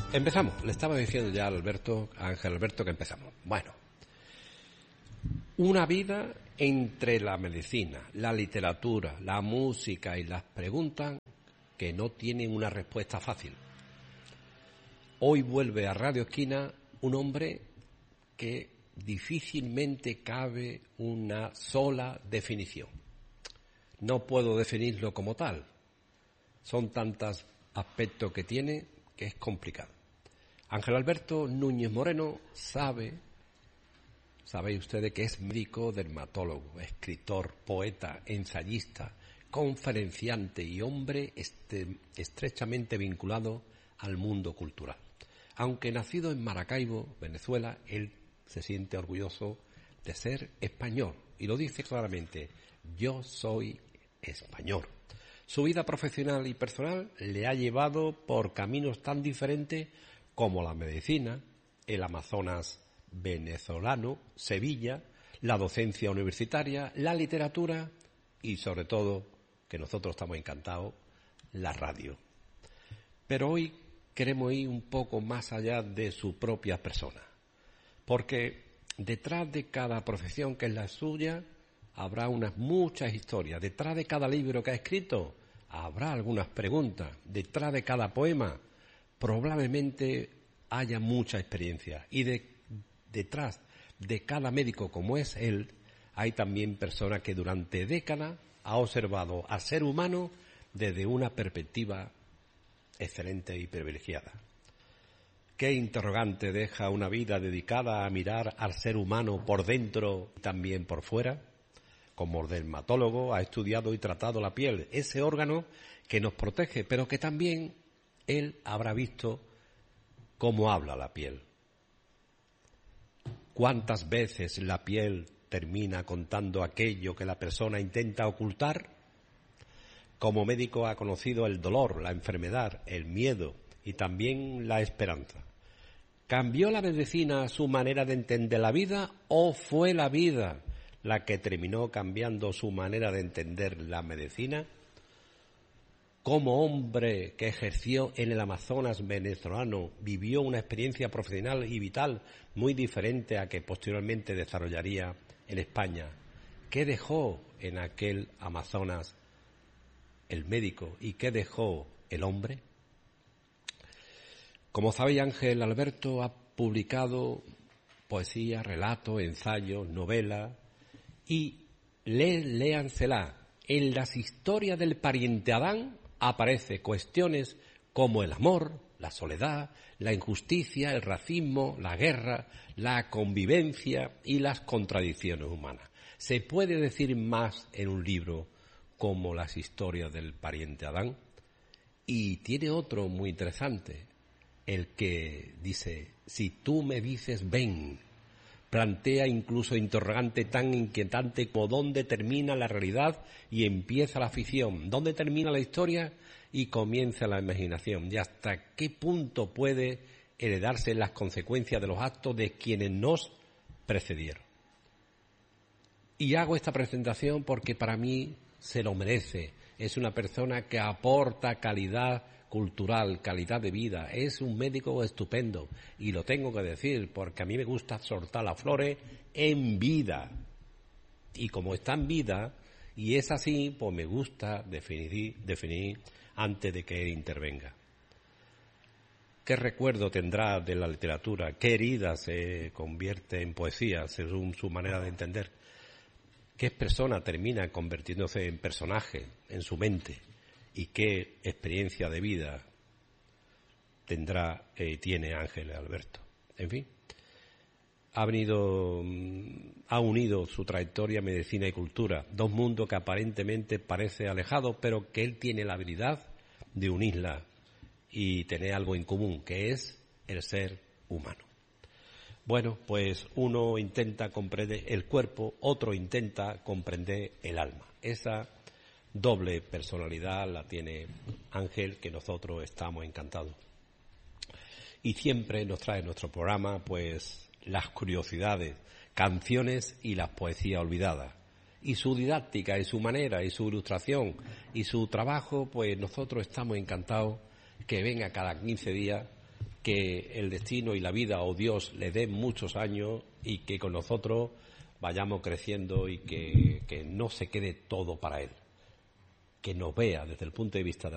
Empezamos. Le estaba diciendo ya a Ángel Alberto, que empezamos. Bueno, una vida entre la medicina, la literatura, la música y las preguntas que no tienen una respuesta fácil. Hoy vuelve a Radio Esquina un hombre que difícilmente cabe una sola definición. No puedo definirlo como tal. Son tantos aspectos que tiene que es complicado. Ángel Alberto Núñez Moreno sabéis ustedes que es médico, dermatólogo, escritor, poeta, ensayista, conferenciante y hombre estrechamente vinculado al mundo cultural. Aunque nacido en Maracaibo, Venezuela, él se siente orgulloso de ser español y lo dice claramente: yo soy español. Su vida profesional y personal le ha llevado por caminos tan diferentes como la medicina, el Amazonas venezolano, Sevilla, la docencia universitaria, la literatura y, sobre todo, que nosotros estamos encantados, la radio. Pero hoy queremos ir un poco más allá de su propia persona, porque detrás de cada profesión que es la suya habrá muchas historias. Detrás de cada libro que ha escrito habrá algunas preguntas. Detrás de cada poema probablemente haya mucha experiencia. Y detrás de cada médico como es él, hay también personas que durante décadas ha observado al ser humano desde una perspectiva excelente y privilegiada. ¿Qué interrogante deja una vida dedicada a mirar al ser humano por dentro y también por fuera? Como dermatólogo ha estudiado y tratado la piel, ese órgano que nos protege, pero que también él habrá visto cómo habla la piel. ¿Cuántas veces la piel termina contando aquello que la persona intenta ocultar? Como médico ha conocido el dolor, la enfermedad, el miedo y también la esperanza. ¿Cambió la medicina su manera de entender la vida o fue la vida la que terminó cambiando su manera de entender la medicina? Como hombre que ejerció en el Amazonas venezolano, vivió una experiencia profesional y vital muy diferente a que posteriormente desarrollaría en España. ¿Qué dejó en aquel Amazonas el médico y qué dejó el hombre? Como sabéis, Ángel Alberto ha publicado poesía, relatos, ensayos, novelas y léansela. En las historias del pariente Adán aparecen cuestiones como el amor, la soledad, la injusticia, el racismo, la guerra, la convivencia y las contradicciones humanas. ¿Se puede decir más en un libro como las historias del pariente Adán? Y tiene otro muy interesante, el que dice: si tú me dices ven, plantea incluso interrogante tan inquietante como dónde termina la realidad y empieza la ficción, dónde termina la historia y comienza la imaginación, y hasta qué punto puede heredarse las consecuencias de los actos de quienes nos precedieron. Y hago esta presentación porque para mí se lo merece. Es una persona que aporta calidad cultural, calidad de vida. Es un médico estupendo y lo tengo que decir porque a mí me gusta soltar las flores en vida. Y como está en vida y es así, pues me gusta definir antes de que él intervenga. ¿Qué recuerdo tendrá de la literatura? ¿Qué herida se convierte en poesía según su manera de entender? ¿Qué persona termina convirtiéndose en personaje en su mente? ¿Y qué experiencia de vida tiene Ángel Alberto? En fin, ha unido su trayectoria medicina y cultura, dos mundos que aparentemente parecen alejados, pero que él tiene la habilidad de unirla y tener algo en común, que es el ser humano. Bueno, pues uno intenta comprender el cuerpo, otro intenta comprender el alma. Esa doble personalidad la tiene Ángel, que nosotros estamos encantados. Y siempre nos trae nuestro programa, pues, las curiosidades, canciones y las poesías olvidadas. Y su didáctica, y su manera, y su ilustración, y su trabajo, pues nosotros estamos encantados que venga cada 15 días, que el destino y la vida o Dios le den muchos años y que con nosotros vayamos creciendo y que no se quede todo para él, que nos vea desde el punto de vista de